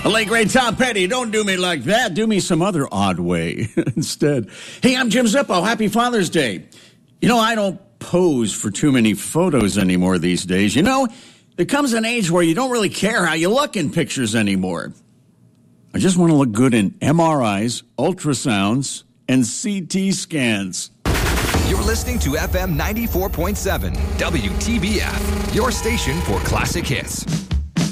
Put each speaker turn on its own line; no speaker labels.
The late great Tom Petty, don't do me like that. Do me some other odd way instead. Hey, I'm Jim Zippo. Happy Father's Day. You know, I don't pose for too many photos anymore these days. You know, there comes an age where you don't really care how you look in pictures anymore. I just want to look good in MRIs, ultrasounds, and CT scans.
You're listening to FM 94.7, WTBF, your station for classic hits.